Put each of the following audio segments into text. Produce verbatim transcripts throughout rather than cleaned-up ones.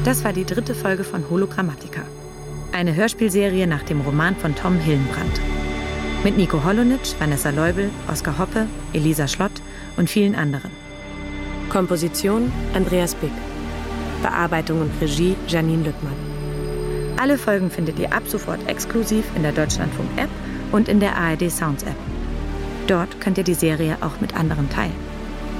Das war die dritte Folge von Hologrammatica. Eine Hörspielserie nach dem Roman von Tom Hillenbrand. Mit Nico Holonitsch, Vanessa Leubel, Oskar Hoppe, Elisa Schlott und vielen anderen. Komposition Andreas Bick. Bearbeitung und Regie Janine Lüttmann. Alle Folgen findet ihr ab sofort exklusiv in der Deutschlandfunk-App und in der A R D Sounds-App. Dort könnt ihr die Serie auch mit anderen teilen.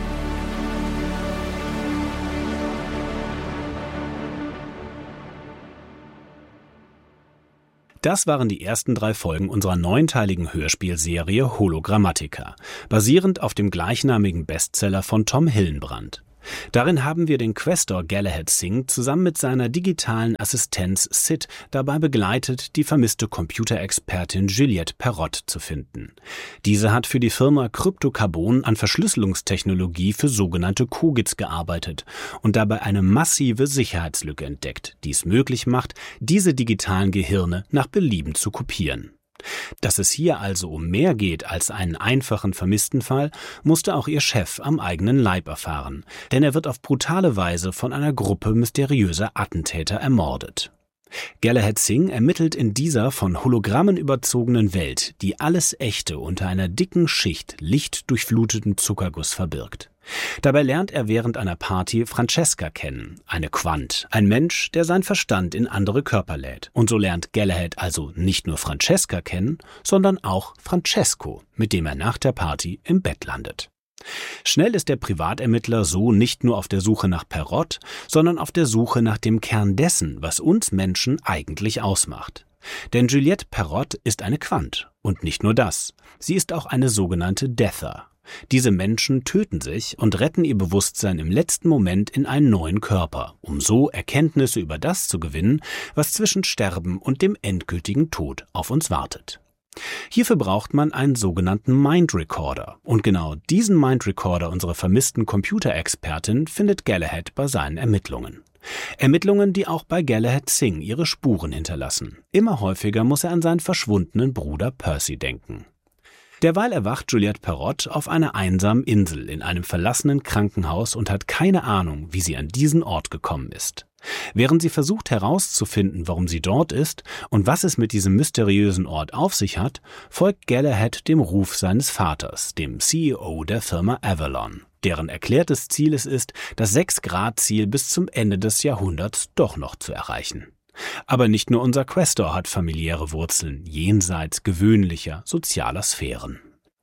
Das waren die ersten drei Folgen unserer neunteiligen Hörspielserie Hologrammatica, basierend auf dem gleichnamigen Bestseller von Tom Hillenbrand. Darin haben wir den Questor Galahad Singh zusammen mit seiner digitalen Assistenz Sid dabei begleitet, die vermisste Computerexpertin Juliette Perrott zu finden. Diese hat für die Firma Cryptocarbon an Verschlüsselungstechnologie für sogenannte Cogits gearbeitet und dabei eine massive Sicherheitslücke entdeckt, die es möglich macht, diese digitalen Gehirne nach Belieben zu kopieren. Dass es hier also um mehr geht als einen einfachen Vermisstenfall, musste auch ihr Chef am eigenen Leib erfahren, denn er wird auf brutale Weise von einer Gruppe mysteriöser Attentäter ermordet. Galahad Singh ermittelt in dieser von Hologrammen überzogenen Welt, die alles Echte unter einer dicken Schicht lichtdurchfluteten Zuckerguss verbirgt. Dabei lernt er während einer Party Francesca kennen, eine Quant, ein Mensch, der seinen Verstand in andere Körper lädt. Und so lernt Galahad also nicht nur Francesca kennen, sondern auch Francesco, mit dem er nach der Party im Bett landet. Schnell ist der Privatermittler so nicht nur auf der Suche nach Perrott, sondern auf der Suche nach dem Kern dessen, was uns Menschen eigentlich ausmacht. Denn Juliette Perrott ist eine Quant. Und nicht nur das, sie ist auch eine sogenannte Deather. Diese Menschen töten sich und retten ihr Bewusstsein im letzten Moment in einen neuen Körper, um so Erkenntnisse über das zu gewinnen, was zwischen Sterben und dem endgültigen Tod auf uns wartet. Hierfür braucht man einen sogenannten Mind Recorder. Und genau diesen Mind Recorder unserer vermissten Computerexpertin findet Galahad bei seinen Ermittlungen. Ermittlungen, die auch bei Galahad Singh ihre Spuren hinterlassen. Immer häufiger muss er an seinen verschwundenen Bruder Percy denken. Derweil erwacht Juliette Perrott auf einer einsamen Insel in einem verlassenen Krankenhaus und hat keine Ahnung, wie sie an diesen Ort gekommen ist. Während sie versucht herauszufinden, warum sie dort ist und was es mit diesem mysteriösen Ort auf sich hat, folgt Galahad dem Ruf seines Vaters, dem C E O der Firma Avalon, deren erklärtes Ziel es ist, das sechs-Grad-Ziel bis zum Ende des Jahrhunderts doch noch zu erreichen. Aber nicht nur unser Questor hat familiäre Wurzeln, jenseits gewöhnlicher sozialer Sphären.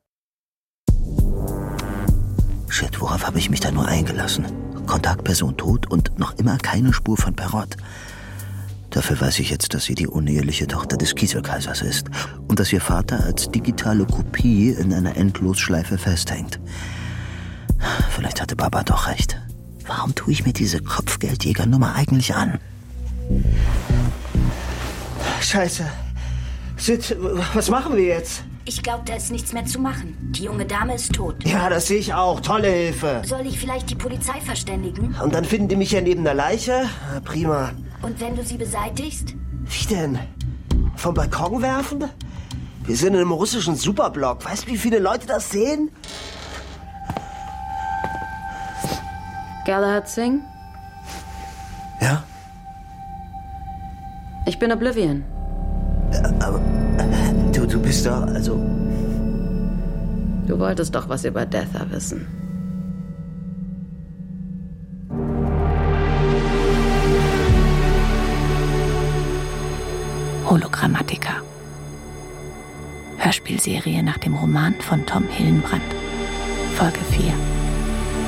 Shit, worauf habe ich mich da nur eingelassen? Kontaktperson tot und noch immer keine Spur von Perrott. Dafür weiß ich jetzt, dass sie die uneheliche Tochter des Kieselkaisers ist und dass ihr Vater als digitale Kopie in einer Endlosschleife festhängt. Vielleicht hatte Papa doch recht. Warum tue ich mir diese Kopfgeldjägernummer eigentlich an? Scheiße. Sid, was machen wir jetzt? Ich glaube, da ist nichts mehr zu machen. Die junge Dame ist tot. Ja, das sehe ich auch. Tolle Hilfe. Soll ich vielleicht die Polizei verständigen? Und dann finden die mich ja neben der Leiche? Prima. Und wenn du sie beseitigst? Wie denn? Vom Balkon werfen? Wir sind in einem russischen Superblock. Weißt du, wie viele Leute das sehen? Galahad Singh? Ja? Ich bin Oblivion. Aber du, du bist doch, also... Du wolltest doch was über Deather wissen. Hologrammatica. Hörspielserie nach dem Roman von Tom Hillenbrand. Folge vier.